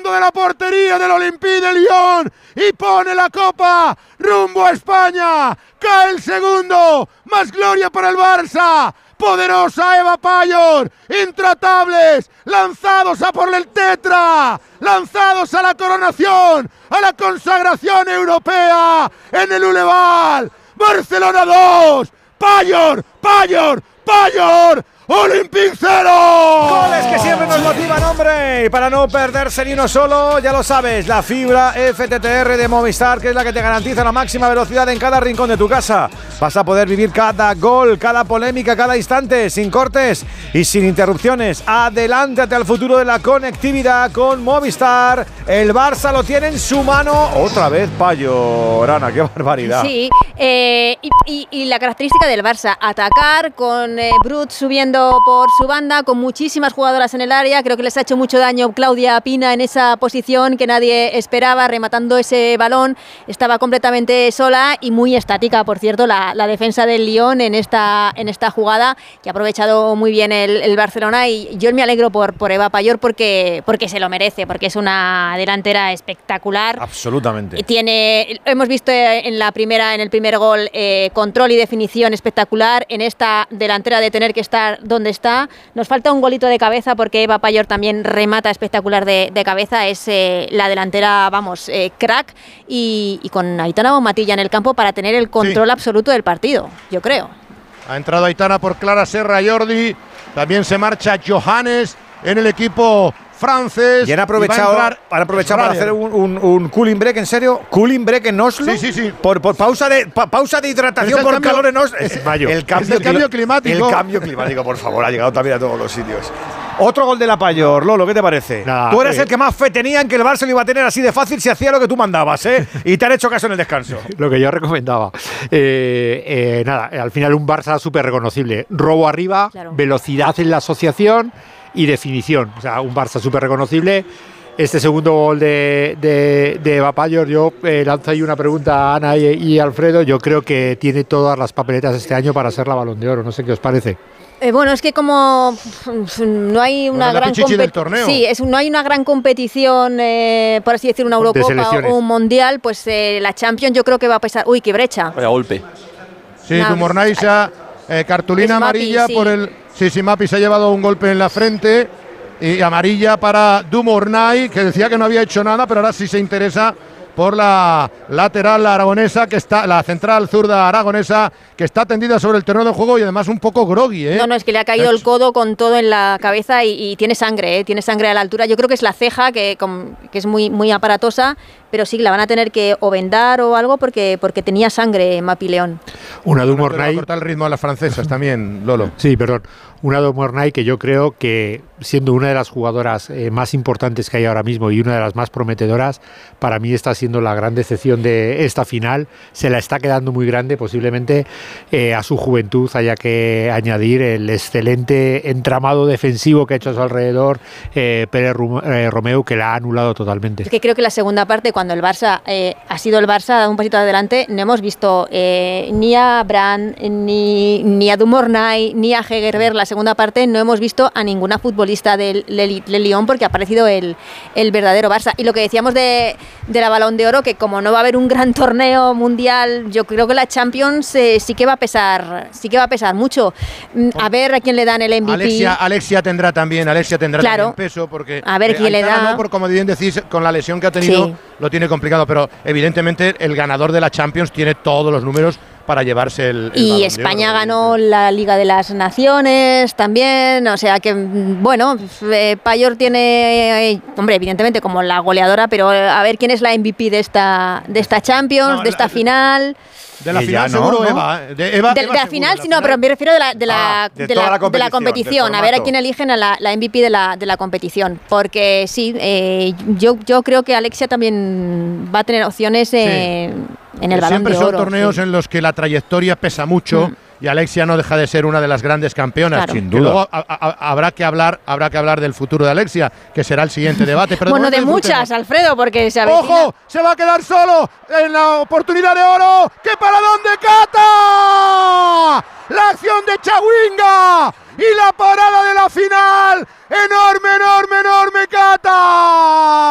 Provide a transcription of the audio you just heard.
fondo de la portería del Olympique de Lyon y pone la copa rumbo a España. Cae el segundo, más gloria para el Barça. Poderosa Eva Payor, intratables, lanzados a por el tetra, lanzados a la coronación, a la consagración europea en el Uleval. Barcelona 2, Payor, Olympique 0. Goles que siempre nos motivan, hombre. Y para no perderse ni uno solo, ya lo sabes, la fibra FTTR de Movistar, que es la que te garantiza la máxima velocidad en cada rincón de tu casa. Vas a poder vivir cada gol, cada polémica, cada instante, sin cortes y sin interrupciones. Adelántate al futuro de la conectividad con Movistar. El Barça lo tiene en su mano. Otra vez Payor, Ana, qué barbaridad. Sí, y la característica del Barça, atacar con Brut subiendo por su banda, con muchísimas jugadoras en el área. Creo que les ha hecho mucho daño Claudia Pina en esa posición que nadie esperaba, rematando ese balón. Estaba completamente sola y muy estática, por cierto, la defensa del Lyon en esta jugada, que ha aprovechado muy bien el Barcelona. Y yo me alegro por Eva Payor porque se lo merece, porque es una delantera espectacular. Absolutamente. Hemos visto en el primer gol control y definición espectacular. En esta delantera de tener que estar donde está. Nos falta un golito de cabeza porque Eva Payor también remata espectacular de cabeza. Es la delantera, vamos, crack, y con Aitana Bonmatilla en el campo para tener el control absoluto del partido, yo creo. Ha entrado Aitana por Clara Serra Jordi. También se marcha Johannes en el equipo francés. Y han aprovechado para hacer un cooling break, ¿en serio? ¿Cooling break en Oslo? Sí. Por pausa de hidratación por calor en Oslo. Es el cambio climático. El cambio climático, por favor, ha llegado también a todos los sitios. Otro gol de la Payor. Lolo, ¿qué te parece? Tú eres el que más fe tenía en que el Barça lo iba a tener así de fácil si hacía lo que tú mandabas, ¿eh? Y te han hecho caso en el descanso. Lo que yo recomendaba. Al final un Barça súper reconocible. Robo arriba, claro. Velocidad en la asociación y definición. O sea, un Barça súper reconocible. Este segundo gol de Eva Payor, yo lanzo ahí una pregunta a Ana y Alfredo. Yo creo que tiene todas las papeletas este año para ser la Balón de Oro. No sé qué os parece. Bueno, es que como no hay una gran competición, no hay una gran competición, por así decir, una Eurocopa o un Mundial, pues la Champions yo creo que va a pesar. Uy, qué brecha. Vaya golpe. Sí, Dumornaisa, cartulina amarilla por el. Sí, Mapi se ha llevado un golpe en la frente y amarilla para Dumornay, que decía que no había hecho nada, pero ahora sí se interesa por la lateral aragonesa, que está la central zurda aragonesa, que está tendida sobre el terreno de juego y además un poco groggy, ¿eh? No, es que le ha caído el codo con todo en la cabeza y tiene sangre, tiene sangre a la altura. Yo creo que es la ceja, que es muy, muy aparatosa, pero sí, la van a tener que o vendar o algo porque tenía sangre Mapi León. Una Dumornay. Va a cortar el ritmo a las francesas también, Lolo. Sí, perdón. Una Dumornay que yo creo que, siendo una de las jugadoras más importantes que hay ahora mismo y una de las más prometedoras, para mí está siendo la gran decepción de esta final. Se la está quedando muy grande, posiblemente a su juventud haya que añadir el excelente entramado defensivo que ha hecho a su alrededor Pérez Romeu, que la ha anulado totalmente. Es que creo que la segunda parte, cuando el Barça ha sido el Barça, ha dado un pasito adelante, no hemos visto ni a Brand, ni a Dumornay, ni a Hegerberg. La segunda parte no hemos visto a ninguna futbolista del Lyon porque ha aparecido el verdadero Barça. Y lo que decíamos de la Balón de Oro, que como no va a haber un gran torneo mundial, yo creo que la Champions sí que va a pesar mucho. A ver a quién le dan el MVP. Alexia tendrá también también peso, porque a ver quién le da. No, por como bien decís, con la lesión que ha tenido, lo tiene complicado, pero evidentemente el ganador de la Champions tiene todos los números para llevarse el y Balón España de Oro, ganó la Liga de las Naciones también, o sea que bueno, Payor tiene, hombre, evidentemente como la goleadora, pero a ver quién es la MVP de esta Champions, de esta final. De la final seguro, ¿no? Eva. De la final, sí, no, pero me refiero de la competición. A ver a quién eligen a la MVP de la competición. Porque sí, yo creo que Alexia también va a tener opciones en el Balón de Oro. Siempre son torneos en los que la trayectoria pesa mucho. Y Alexia no deja de ser una de las grandes campeonas, claro. Sin duda. Luego habrá que hablar del futuro de Alexia, que será el siguiente debate. Pero bueno, de muchas, Alfredo, porque se avecina. ¡Ojo! Se va a quedar solo en la oportunidad de oro. ¡Qué paradón de Cata! La acción de Chawinga y la parada de la final. ¡Enorme, enorme, enorme Cata!